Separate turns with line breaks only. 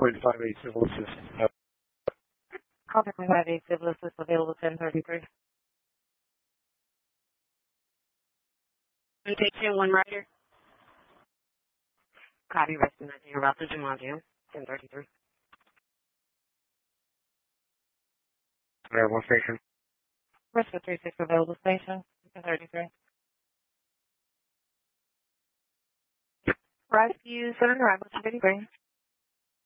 10.58 Civil Assist.
Call 10.58 Civil Assist available 1033.
Take 1 rider.
Copy, rescue 19, route to Jumanji, 1033.
Available station.
Rescue 36 available station, 1033. Rescue 7 arrival 1033.